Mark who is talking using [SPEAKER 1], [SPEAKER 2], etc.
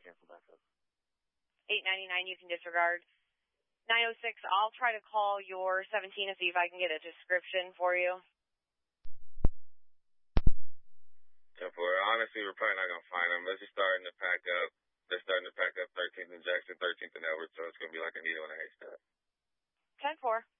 [SPEAKER 1] cancel backup.
[SPEAKER 2] $8.99 you can disregard. 906, I'll try to call your 17 and see if I can get a description for you.
[SPEAKER 1] 10-4. Honestly, we're probably not going to find them. They're just starting to pack up. They're starting to pack up 13th and Jackson, 13th and Edwards, so it's going to be like a needle in a haystack.
[SPEAKER 2] 10-4.